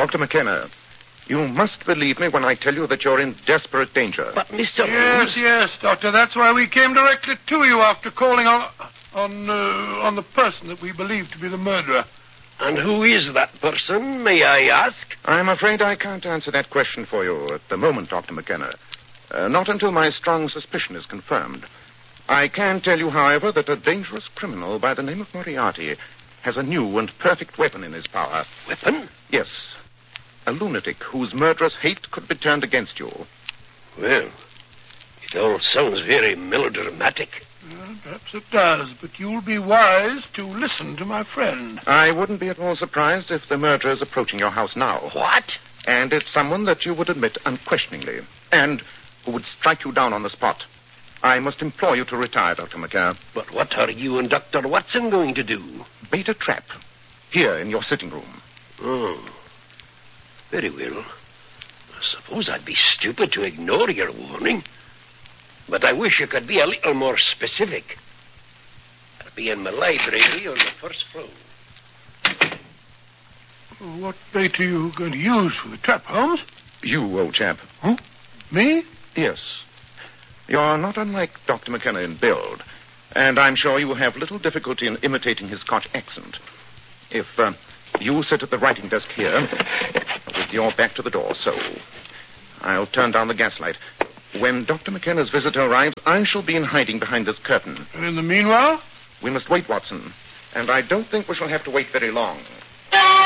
Dr. McKenna, you must believe me when I tell you that you're in desperate danger. But, Mr. Holmes... Yes, Doctor. That's why we came directly to you after calling on the person that we believe to be the murderer. And who is that person, may I ask? I'm afraid I can't answer that question for you at the moment, Dr. McKenna. Not until my strong suspicion is confirmed. I can tell you, however, that a dangerous criminal by the name of Moriarty has a new and perfect weapon in his power. Weapon? Yes. A lunatic whose murderous hate could be turned against you. Well, it all sounds very melodramatic. Well, perhaps it does, but you'll be wise to listen to my friend. I wouldn't be at all surprised if the murderer is approaching your house now. What? And it's someone that you would admit unquestioningly, and who would strike you down on the spot. I must implore you to retire, Dr. McCare. But what are you and Dr. Watson going to do? Bait a trap here in your sitting room. Oh, very well. I suppose I'd be stupid to ignore your warning. But I wish you could be a little more specific. I'll be in my library on the first floor. What bait are you going to use for the trap, Holmes? You, old chap. Huh? Me? Yes. You're not unlike Dr. McKenna in build, and I'm sure you will have little difficulty in imitating his Scotch accent. If you sit at the writing desk here, with your back to the door, so. I'll turn down the gaslight. When Dr. McKenna's visitor arrives, I shall be in hiding behind this curtain. And in the meanwhile? We must wait, Watson. And I don't think we shall have to wait very long.